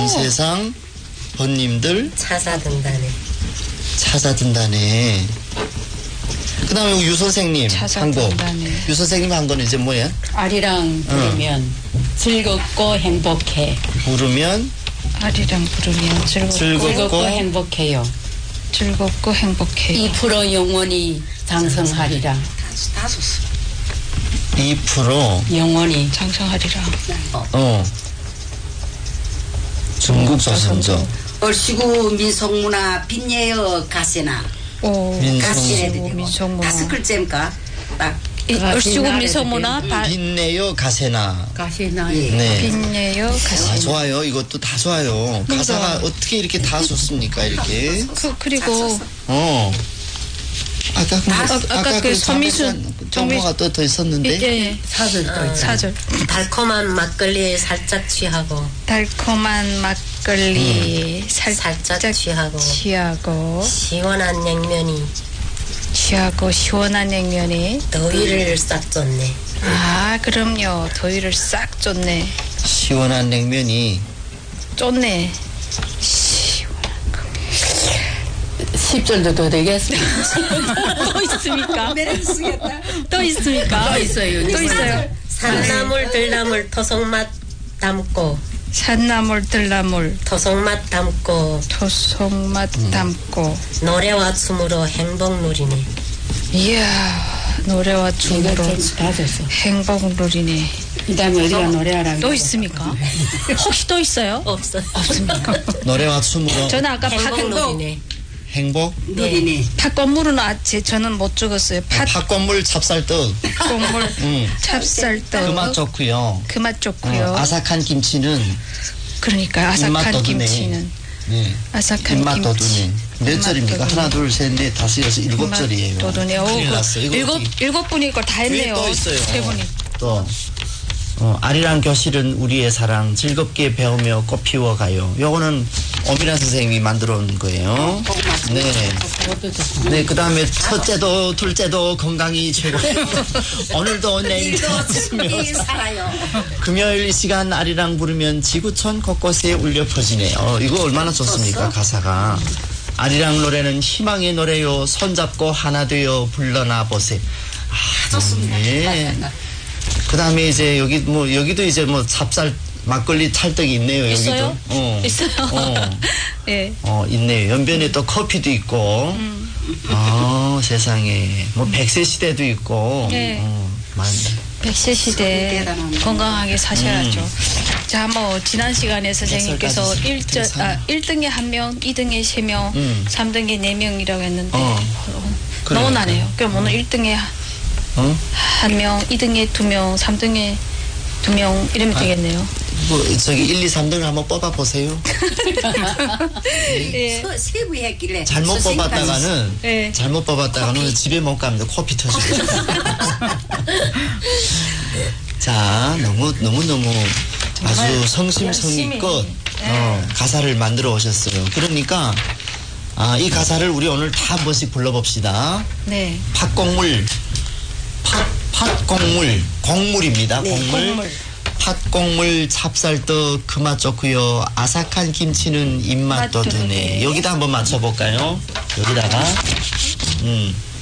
온 세상 번님들 찾아든다네. 찾아든다네. 그 다음에 유 선생님 한 곡. 유 선생님 한 거는 이제 뭐야? 아리랑 부르면 즐겁고 행복해. 부르면 아리랑 부르면 즐겁고 행복해요. 즐겁고 행복해요. 2% 영원히 장성하리라. 다 썼어. 2% 영원히 장성하리라. 중국 조선조. 얼씨구 민속문화 빈예여 가세나. 오, 민속문화. 다섯 글자입니까? 딱. 얼씨구 민속문화 빈내요 가세나. 가시나. 네. 빈예여 가세나. 아, 좋아요. 이것도 다 좋아요. 가사가 어떻게 이렇게 다 좋습니까? 이렇게. 그리고 아까 그 서미순 정모가 또 더 있었는데. 예. 사절. 달콤한 막걸리에 살짝 취하고. 달콤한 막걸리 살짝 취하고. 시원한 냉면이. 시원한 냉면이. 더위를 싹 쫓네. 아, 그럼요. 더위를 싹 쫓네. 시원한 냉면이. 쫓네. 10절도 더 되겠습니다. 또 있습니까? 또 있어요. 또 있어요. 산나물 들나물 토속맛 담고. 산나물 들나물 토속맛 담고. 노래와 춤으로 행복 누리네. 이야, 노래와 춤으로 행복 누리네. 그 다음에 어디가 노래하라고. 또 있습니까? 혹시 또 있어요? 없습니까? 노래와 춤으로. 저는 아까 행복 누리네. 행복? 누리네. 팥건물은 저는 못 적었어요. 팥건물 찹쌀떡. 팥건물 찹쌀떡. 그 맛 좋고요. 그 맛 좋고요. 아삭한 김치는. 그러니까 아삭한 김치는. 네. 아삭한 입맛 김치. 돋우네. 몇 절입니까? 하나, 둘, 셋, 넷, 다섯, 여섯, 일곱 절이에요. 돋우네. 큰일 났어요. 일곱 분이 걸 다 했네요. 또 있어요. 세 분이. 또. 아리랑 교실은 우리의 사랑 즐겁게 배우며 꽃 피워가요. 요거는 오미란 선생님이 만들어 온 거예요. 네. 네, 그 다음에 첫째도 둘째도 건강이 최고. 오늘도 내일도 살아요. 금요일 이 시간 아리랑 부르면 지구촌 곳곳에 울려 퍼지네요. 이거 얼마나 좋습니까, 가사가. 아리랑 노래는 희망의 노래요. 손잡고 하나 되어 불러나 보세. 좋습니다. 네. 그 다음에 이제 여기도 이제 찹쌀 막걸리 찰떡이 있네요. 있어요? 여기도. 있어요. 예. 있네요. 연변에 또 커피도 있고. 세상에. 백세 시대도 있고. 네. 백세 시대 건강하게 사셔야죠. 자, 지난 시간에 선생님께서 1등에 1명, 2등에 3명, 3등에 4명이라고 했는데 너무 나네요. 그럼 오늘 1등에 1명, 2등에 2명, 3등에 2명 이러면 되겠네요. 1, 2, 3등을 한번 뽑아보세요. 예. 세부했길래 잘못 뽑았다가는 집에 못 갑니다. 코피 터지고. 자, 너무 아주 성심성의껏 가사를 만들어 오셨어요. 그러니까 이 가사를 우리 오늘 다 한 번씩 불러봅시다. 네. 곡물입니다. 네, 곡물. 팥곡물 찹쌀떡 그 맛 좋고요. 아삭한 김치는 입맛 돋우네. 여기다 한번 맞춰볼까요? 여기다가